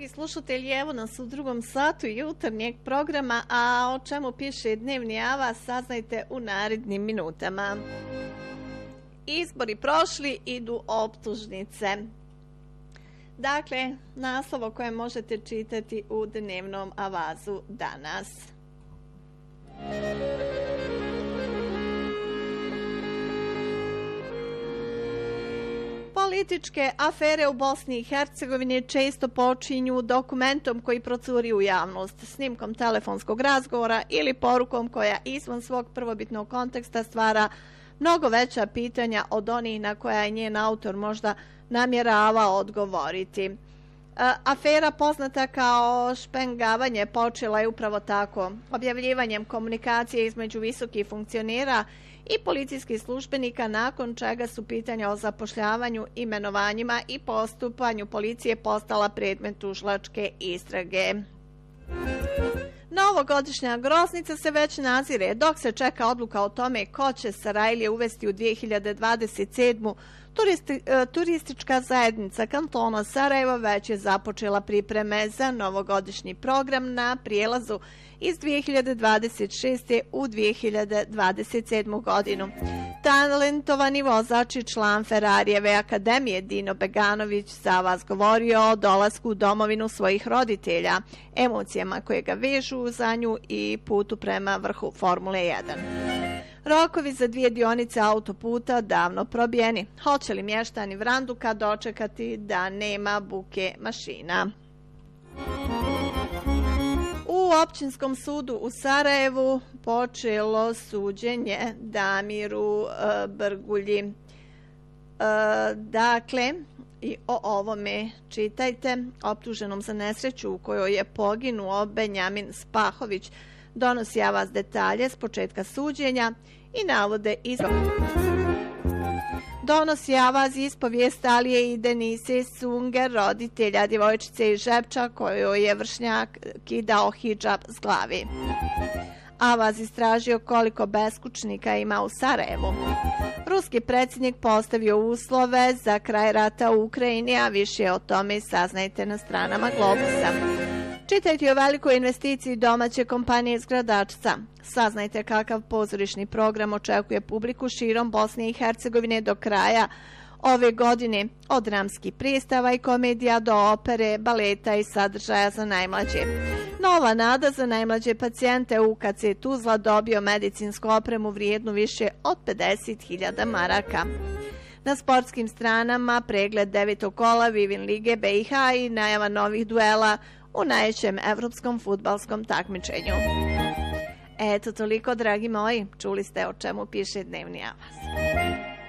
dragi slušatelji, evo nas u drugom satu jutarnjeg programa, a o čemu piše Dnevni Avaz saznajte u narednim minutama. Izbori prošli, idu optužnice. Dakle, naslov o kojem možete čitati u Dnevnom Avazu danas. Političke afere u Bosni i Hercegovini često počinju dokumentom koji procuri u javnost, snimkom telefonskog razgovora ili porukom koja izvan svog prvobitnog konteksta stvara mnogo veća pitanja od onih na koja je njen autor možda namjeravao odgovoriti. Afera poznata kao špengavanje počela je upravo tako, objavljivanjem komunikacije između visokih funkcionera i policijskih službenika, nakon čega su pitanja o zapošljavanju, imenovanjima i postupanju policije postala predmet tužilačke istrage. Novogodišnja groznica se već nazire, dok se čeka odluka o tome ko će Sarajlije uvesti u 2027. Turistička zajednica kantona Sarajevo već je započela pripreme za novogodišnji program na prijelazu iz 2026. u 2027. godinu. Talentovani vozač i član Ferarijeve akademije Dino Beganović za vas govorio o dolasku u domovinu svojih roditelja, emocijama koje ga vežu za nju i putu prema vrhu Formule 1. Rokovi za 2 dionice autoputa davno probijeni. Hoće li mještani Vranduka dočekati da nema buke mašina? U općinskom sudu u Sarajevu počelo suđenje Damiru Brgulji. Dakle, i o ovome čitajte. Optuženom za nesreću u kojoj je poginuo Benjamin Spahović donosi Avaz detalje s početka suđenja i navode donosi Avaz ispovijest Alije i Denise Sunger, roditelja djevojčice iz Žepča kojoj je vršnjak kidao hidžab s glavi. Avaz istražio koliko beskućnika ima u Sarajevu. Ruski predsjednik postavio uslove za kraj rata u Ukrajini, a više o tome saznajte na stranama Globusa. Čitajte o velikoj investiciji domaće kompanije iz Gradačca. Saznajte kakav pozorišni program očekuje publiku širom Bosne i Hercegovine do kraja ove godine, od dramskih predstava i komedija do opere, baleta i sadržaja za najmlađe. Nova nada za najmlađe pacijente UKC Tuzla dobio medicinsku opremu vrijednu više od 50.000 maraka. Na sportskim stranama pregled 9. kola Vivin Lige BiH i najava novih duela u najvećem evropskom fudbalskom takmičenju. Eto toliko, dragi moji, čuli ste o čemu piše Dnevni Avaz.